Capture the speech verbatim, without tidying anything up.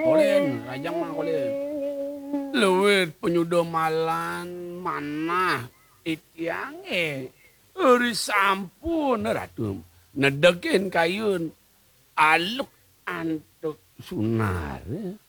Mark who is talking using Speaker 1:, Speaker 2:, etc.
Speaker 1: Kolin, lajang mah kolin. Leuwih penyudomalan manah itiange. Eureus sampun ratu. Nedekin kayun aluk antuk sunar.